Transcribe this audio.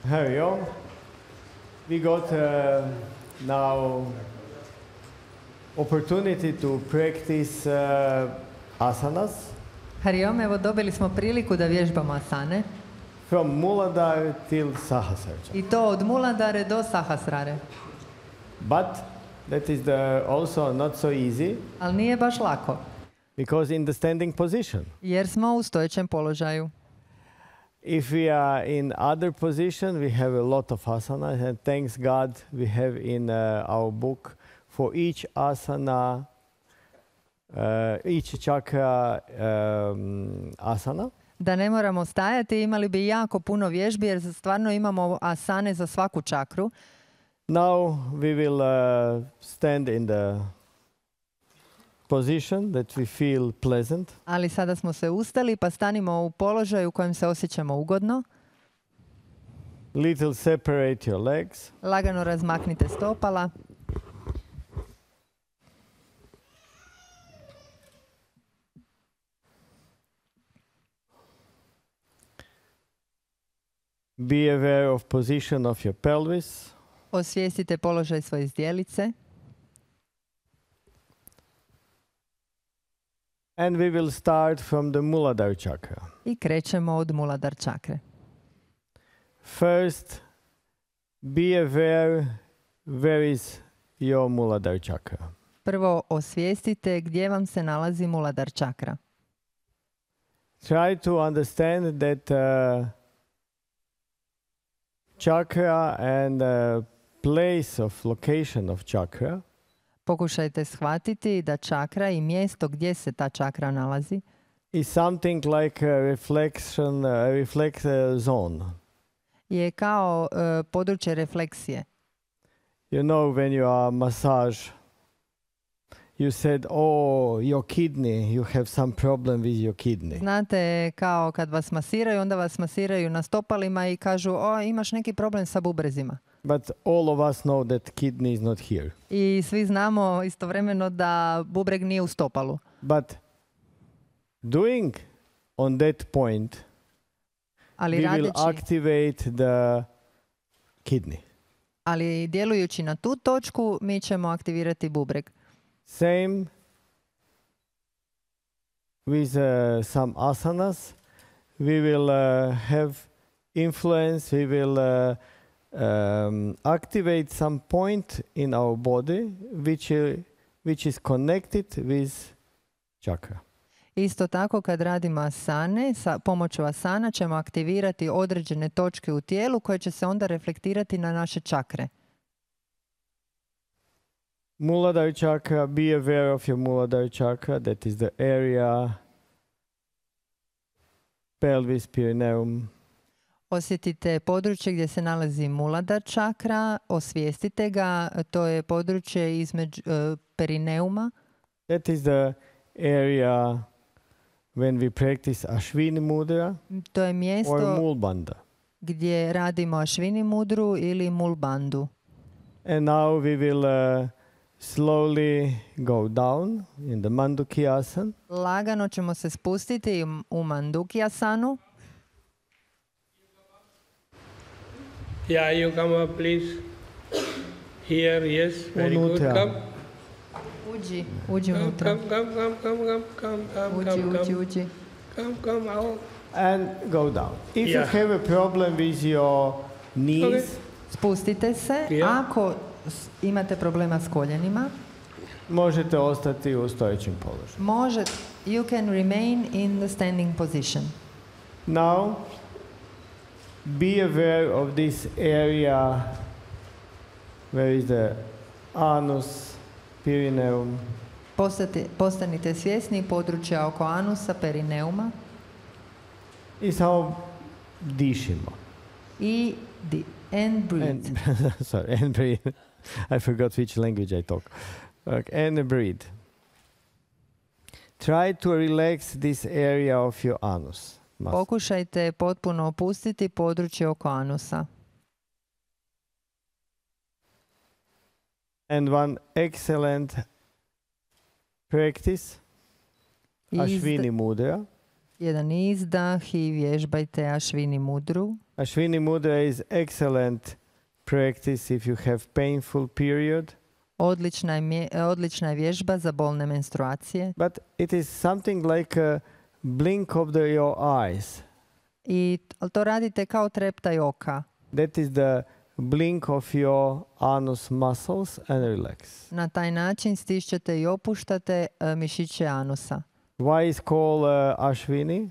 Hurry on. We got now opportunity to practice asanas Hariom, evo dobili smo priliku da vježbamo asane. from Muladhara till Sahasrara. I to od Muladhare do Sahasrare. But that is also not so easy Ali nije baš lako, because in the standing position. jer smo u stojećem položaju. If we are in other position, we have a lot of asanas, and thanks God we have in our book for each asana, each chakra asana. Da ne moramo stajati, imali bi jako puno vježbi jer stvarno imamo asane za svaku čakru. Now we will stand in the position that we feel pleasant. Ali sada smo se ustali pa stanimo u položaju u kojem se osjećamo ugodno. Little separate your legs. Lagano razmaknite stopala. Be aware of position of your pelvis. Osvijestite položaj svoje zdjelice. And we will start from the Muladhara chakra. I krećemo od Muladhara čakre. First, be aware where is your Muladhara chakra. Prvo osvijestite gdje vam se nalazi Muladhara čakra. Try to understand that chakra and place of location of chakra Pokušajte shvatiti da čakra i mjesto gdje se ta čakra nalazi is something like a reflex zone. je kao područje refleksije. You know, when you are massage, you said, oh, your kidney, you have some problem with your kidney. Znate, kao kad vas masiraju, onda vas masiraju na stopalima i kažu, o, imaš neki problem sa bubrezima. But all of us know that kidney is not here. I svi znamo istovremeno da bubreg nije u stopalu. But doing on that point, Ali we will radeći, activate the kidney. ali djelujući na tu točku, mi ćemo aktivirati bubreg. Same with some asanas. We will have influence. We will activate some point in our body which is connected with chakra. Isto tako kad radimo asane, sa pomoću asana ćemo aktivirati određene točke u tijelu koje će se onda reflektirati na naše čakre. Muladhara chakra, be aware of your Muladhara chakra. That is the area, pelvis, perineum. Osjetite područje gdje se nalazi Muladhara čakra, osvijestite ga, to je područje između perineuma. That is the area when we practice Ashwini mudra To je or mjesto Mulbandha. gdje radimo Ashwini mudru ili Mulbandu. And now we will slowly go down in the Manduki asana. Lagano ćemo se spustiti u Manduki asanu. Yeah, you come up, please. Here, yes, very good. Unutra. Come. Uđi unutra. Uđi. Come out. And go down. If you Yeah. have a problem with your knees, Okay. Spustite se. Yeah. Ako imate problema s koljenima, možete ostati u stojećem položaju. you can remain in the standing position. Now, be aware of this area where is the anus, perineum, Postanite svjesni područja oko anusa, perineuma i samo dišimo. and breathe. And breathe. I forgot which language I talk. Okay, and breathe. Try to relax this area of your anus. Pokušajte potpuno opustiti područje oko anusa. And one excellent practice, Ashwini mudra. jedan izdah i vježbajte Ashvini mudru. Ashwini Mudra is excellent practice if you have painful period, Odlična je vježba za bolne menstruacije. but it is something like a blink of your eyes. I to radite kao treptaj oka. That is the blink of your anus muscles and relax. Na taj način stišćete i opuštate mišiće anusa. Why is called Ashwini?